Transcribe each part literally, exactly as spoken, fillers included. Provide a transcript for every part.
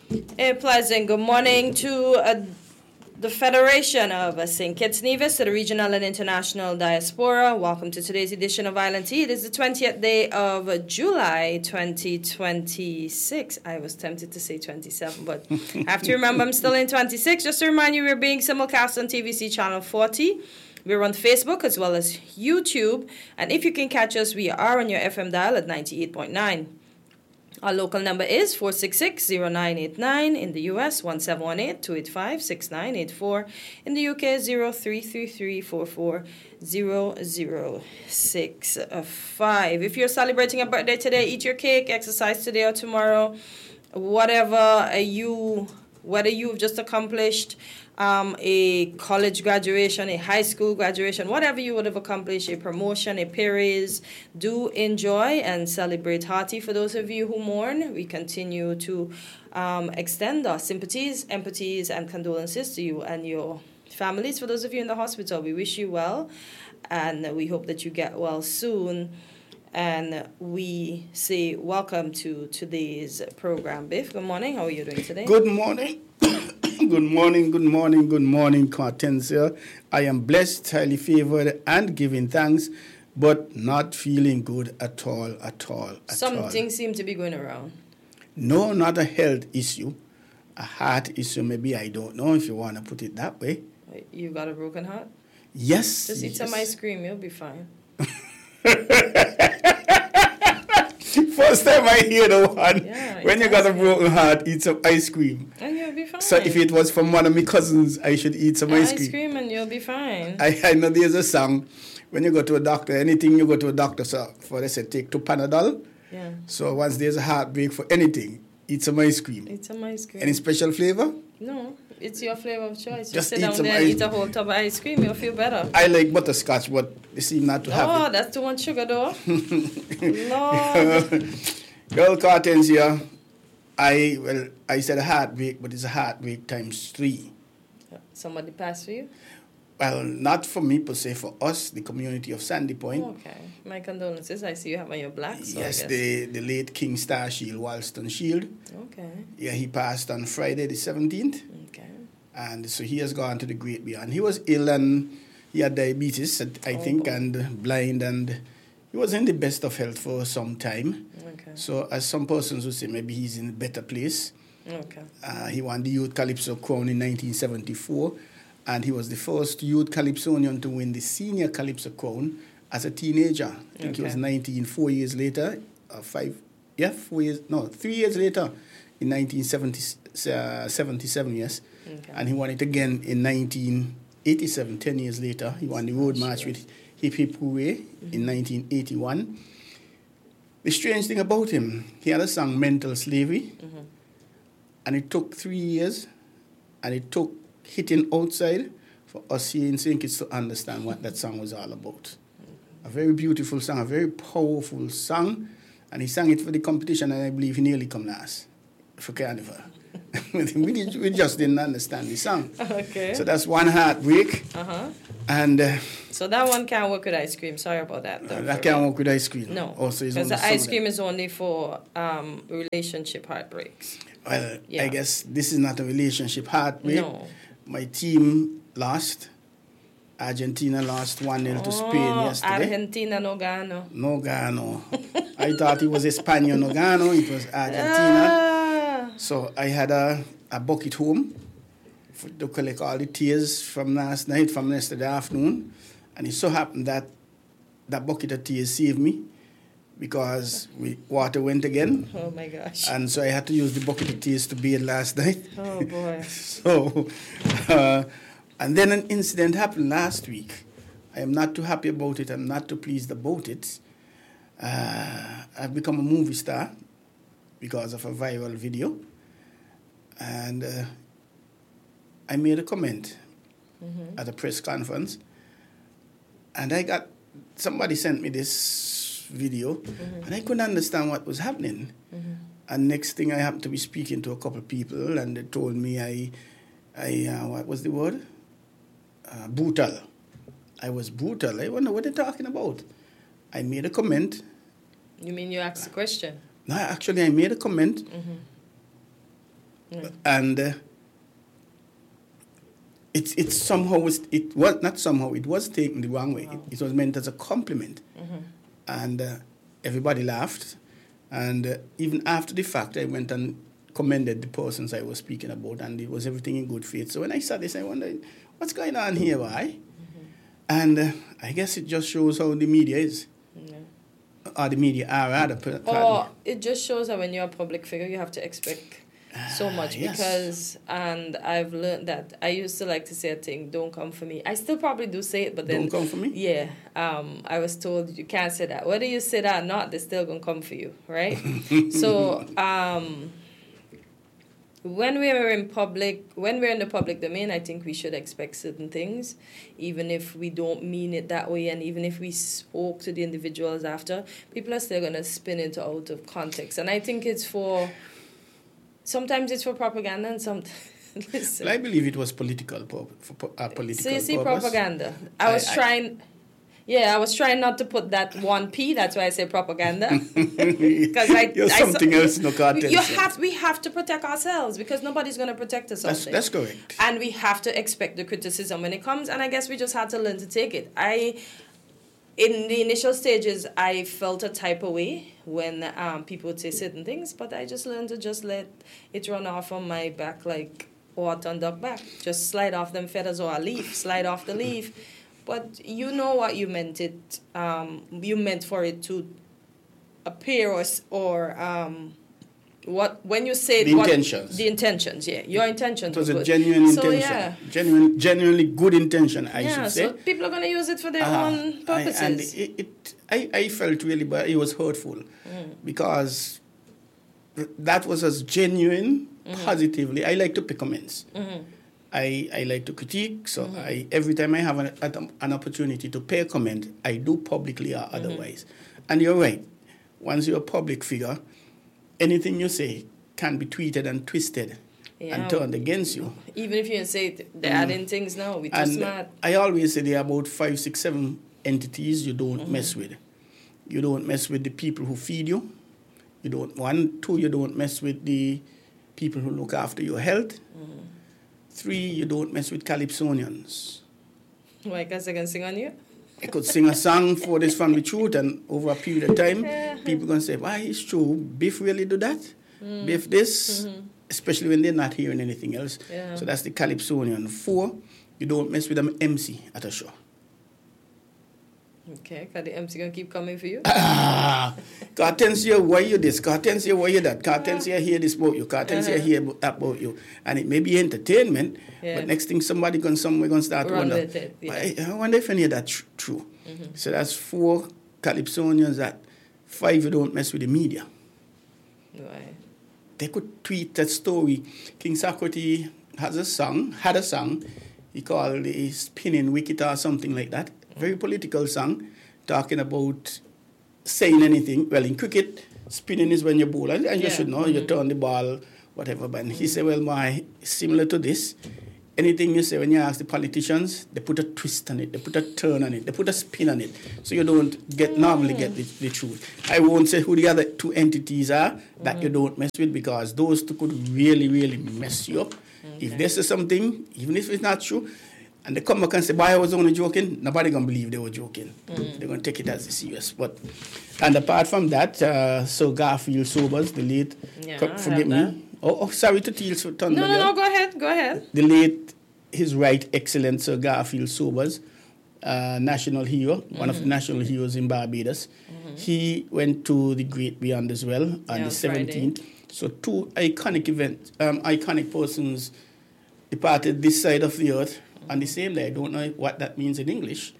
A pleasant good morning to uh, the Federation of uh, Saint Kitts Nevis, to the regional and international diaspora. Welcome to today's edition of Island Tea. It is the twentieth day of uh, July twenty twenty-six. I was tempted to say twenty-seven, but I have to remember I'm still in twenty-six. Just to remind you, we're being simulcast on T V C channel forty. We're on Facebook as well as YouTube. And if you can catch us, we are on your F M dial at ninety-eight point nine. Our local number is four six six, zero nine eight nine. In the U S, one seven one eight, two eight five, six nine eight four. In the U K, zero three three three, four four zero zero six five. If you're celebrating a birthday today, eat your cake, exercise today or tomorrow. Whatever you, whether you've just accomplished Um, a college graduation, a high school graduation, whatever you would have accomplished, a promotion, a pay raise, do enjoy and celebrate hearty. For those of you who mourn, we continue to um, extend our sympathies, empathies, and condolences to you and your families. For those of you in the hospital, we wish you well, and we hope that you get well soon. And we say welcome to today's program. Biff, good morning. How are you doing today? Good morning. Good morning, good morning, good morning, Cartensia. I am blessed, highly favored, and giving thanks, but not feeling good at all, at all, at Something all. seems to be going around. No, not a health issue. A heart issue, maybe. I don't know if you want to put it that way. You got a broken heart? Yes. Just eat yes. some ice cream, you'll be fine. First time I hear the one, yeah, when you got a broken heart, eat some ice cream. And you'll be fine. So if it was from one of my cousins, I should eat some ice cream. Ice cream and you'll be fine. I, I know there's a song, when you go to a doctor, anything you go to a doctor so for, they say, take two Panadol. Yeah. So once there's a heartbreak for anything, eat some ice cream. Eat some ice cream. Any special flavor? No, it's your flavor of choice. Just Just sit eat down some there and ice- eat a whole tub of ice cream, you'll feel better. I like butterscotch, but they seem not to have Oh, it. that's too much sugar though. Lord. Well, Cartens here, I, well, I said a heartbreak, but it's a heartbreak times three. Somebody passed for you? Well, not for me per se, for us, the community of Sandy Point. Okay. My condolences. I see you have on your black. So Yes, I guess. the, the late King Star Shield, Walston Shield. Okay. Yeah, he passed on Friday the seventeenth. Okay. And so he has gone to the great beyond. He was ill and he had diabetes, I think, Oh. and blind, and he was in the best of health for some time. Okay. So as some persons would say, maybe he's in a better place. Okay. Uh, he won the Youth Calypso Crown in nineteen seventy-four, and he was the first youth calypsonian to win the Senior Calypso Crown as a teenager. I think he was Okay. nineteen, four years later, uh, five, yeah, four years, no, three years later, in nineteen seventy-seven, yes. Okay. And he won it again in nineteen eighty-seven, ten years later. He won the road march with Hip Hip Hooray mm-hmm. in nineteen eighty-one. The strange thing about him, he had a song, Mental Slavery, Mm-hmm. and it took three years, and it took hitting outside for us here in Saint Kitts to understand what that song was all about. Mm-hmm. A very beautiful song, a very powerful song, and he sang it for the competition, and I believe he nearly come last for Carnival. we, did, we just didn't understand the song. Okay. So that's one heartbreak. Uh-huh. And uh, So that one can't work with ice cream. Sorry about that. though, that for can't me. work with ice cream. No. Also, it's Because only the ice some cream of is only for um, relationship heartbreaks. them. Well, Yeah. I guess this is not a relationship heartbreak. No. My team lost. Argentina lost one nil to Spain Oh, yesterday. Argentina no gano. No Gano. I thought it was España no Gano. It was Argentina. Ah. So I had a, a bucket home for, to collect all the tears from last night, from yesterday afternoon. And it so happened that that bucket of tears saved me because we, water went again. Oh my gosh. And so I had to use the bucket of tears to bathe last night. Oh boy. So, uh, and then an incident happened last week. I am not too happy about it. I'm not too pleased about it. Uh, I've become a movie star because of a viral video. And uh, I made a comment mm-hmm. at a press conference. And I got, somebody sent me this video, mm-hmm. and I couldn't understand what was happening. Mm-hmm. And next thing I happened to be speaking to a couple of people, and they told me I, I uh, what was the word? Uh, brutal. I was brutal. I wonder what they're talking about. I made a comment. You mean you asked a question? No, actually, I made a comment. Mm-hmm. Yeah. And uh, it's it's somehow was it was not somehow it was taken the wrong way. Wow. It, it was meant as a compliment, Mm-hmm. and uh, everybody laughed. And uh, even after the fact, I went and commended the persons I was speaking about, and it was everything in good faith. So when I saw this, I wondered, what's going on here, why? Mm-hmm. And uh, I guess it just shows how the media is, Yeah. or the media are rather. per- Or pardon. it just shows that when you're a public figure, you have to expect so much yes. because, and I've learned that I used to like to say a thing, don't come for me. I still probably do say it, but then. Don't come for me? Yeah. Um, I was told you can't say that. Whether you say that or not, they're still going to come for you, right? So, um, when we're in public, when we're in the public domain, I think we should expect certain things, even if we don't mean it that way, and even if we spoke to the individuals after, people are still gonna spin it out of context, and I think it's for. Sometimes it's for propaganda, and some. Listen. Well, I believe it was political, pur- for pu- uh, political So you see purpose. propaganda. I was I- I- trying. Yeah, I was trying not to put that one P. That's why I say propaganda. Because I, You're I something saw- else, no cartel. You have, we have to protect ourselves because nobody's going to protect us. That's, out that's there. correct. And we have to expect the criticism when it comes. And I guess we just had to learn to take it. I, in the initial stages, I felt a type of way when um, people would say certain things, but I just learned to just let it run off on my back like water on duck back. Just slide off them feathers or a leaf, slide off the leaf. But you know what you meant it. Um, you meant for it to appear or s- or um, what when you say The what, intentions. The intentions, yeah, your intentions. It was were a good. genuine So, intention. yeah. Genuine, genuinely good intention, I Yeah, should say. so people are going to use it for their Ah, own I, purposes. and it, it I, I felt really bad. It was hurtful Mm. because that was as genuine, Mm-hmm. positively. I like to pick comments. Mhm. I, I like to critique, so Mm-hmm. I every time I have an, an an opportunity to pay a comment, I do publicly or otherwise. And you're right. Once you're a public figure, anything you say can be tweeted and twisted Yeah. and turned against you. Even if you say it, they're adding things now, we're too And smart. I always say there are about five, six, seven entities you don't Mm-hmm. mess with. You don't mess with the people who feed you. You don't one, two, you don't mess with the people who look after your health. Mm-hmm. Three, you don't mess with calypsonians. Why, because I can sing on you? I could sing a song for this from the truth, and over a period of time, Yeah. people gonna say, "Why, it's true. Biff really do that. Mm. Biff this." Mhm. Especially when they're not hearing anything else. Yeah. So that's the calypsonian. Four, you don't mess with an M C at a show. Okay, because the M C going to keep coming for you. Ah, Cartensia, why you this? Cartensia, why you that? Cartensia, hear this about you. Cartensia, Uh-huh. hear about, about you. And it may be entertainment, Yeah. but next thing somebody going somewhere going to start to Run wonder. with it, yeah. I, I wonder if any of that tr- true. Mhm. So that's four calypsonians. That five, you don't mess with the media. Right. They could tweet that story. King Socrates has a song, had a song, he called the Spinning Wicket or something like that. Very political song, talking about saying anything. Well, in cricket, spinning is when you bowl, and, and you Yeah. should know, you Mhm. turn the ball, whatever. But he said, well, my, similar to this, anything you say when you ask the politicians, they put a twist on it, they put a turn on it, they put a spin on it, so you don't get normally get the, the truth. I won't say who the other two entities are that Mm-hmm. you don't mess with, because those two could really, really mess you up. If they say something, even if it's not true, and they come back and say, boy, I was only joking, nobody going to believe they were joking. Mm. They're going to take it as serious. But, and apart from that, uh, so Garfield Sobers, the late, Yeah, co- I forgive have that. me. Oh, oh, sorry to Teals for Thunder. No, no, Girl. no, go ahead, go ahead. The late, his right excellent Sir Garfield Sobers, uh, national hero, one of the national heroes in Barbados. He went to the Great Beyond as well on Yeah, the on seventeenth. So two iconic events, um, iconic persons departed this side of the earth on the same day. I don't know what that means in English.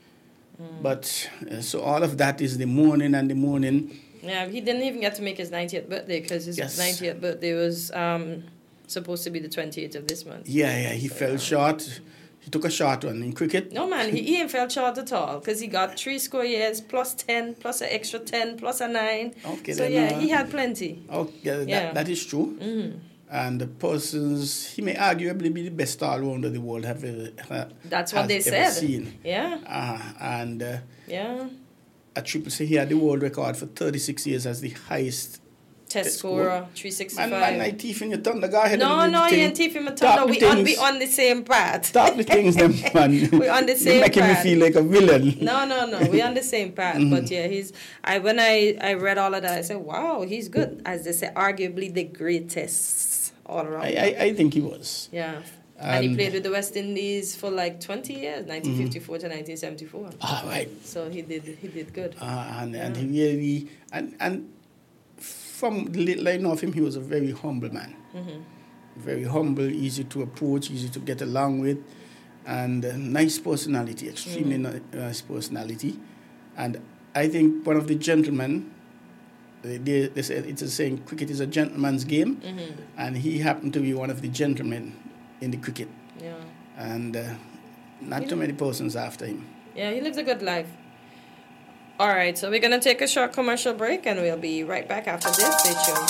But uh, so all of that is the mourning and the mourning. Yeah, he didn't even get to make his ninetieth birthday because his Yes. ninetieth birthday was um, supposed to be the twenty-eighth of this month. Yeah, yeah, he fell short. He took a short one in cricket. No, man, he, he ain't fell short at all because he got three score years plus ten, plus an extra ten, plus a nine. Okay, so, then, yeah, uh, he had plenty. Oh, yeah, that, Yeah. that is true. Mm-hmm. And the persons, he may arguably be the best all-rounder the world have ever, uh, That's what has they ever said. seen. Yeah, Uh, and uh, yeah. at Triple C, he had the world record for thirty-six years as the highest Test scorer, three sixty-five. Man, man, I thief in your thunder. Go ahead. No, and no, thing. you ain't thief in my thunder. We on, we on the same path. Stop the things, them, man. We on the same You're making path. me feel like a villain. No, no, no. We on the same path. Mm-hmm. But yeah, he's. I when I, I read all of that, I said, wow, he's good. As they say, arguably the greatest all around. I, I, I think he was. Yeah. And, and he played with the West Indies for like twenty years, nineteen fifty-four mm-hmm. to nineteen seventy-four. Ah, right. So he did he did good. Uh, and, yeah. and he really and and from the little I know of him, he was a very humble man. Mm-hmm. Very humble, easy to approach, easy to get along with, and a nice personality, extremely mm-hmm. nice personality. And I think one of the gentlemen, they, they say it's a saying, cricket is a gentleman's game, mm-hmm. and he happened to be one of the gentlemen in the cricket. Yeah. And uh, not he too many persons after him. Yeah, he lives a good life. All right, so we're going to take a short commercial break, and we'll be right back after this. Stay tuned.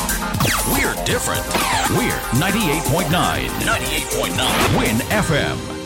We're different. We're ninety-eight point nine. ninety-eight point nine. Win F M.